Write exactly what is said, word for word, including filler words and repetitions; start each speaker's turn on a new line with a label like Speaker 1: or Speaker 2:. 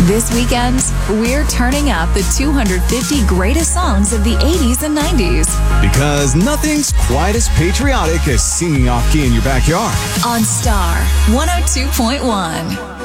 Speaker 1: This weekend, we're turning up the two hundred fifty greatest songs of the eighties and nineties.
Speaker 2: Because nothing's quite as patriotic as singing off key in your backyard.
Speaker 1: On Star one oh two point one.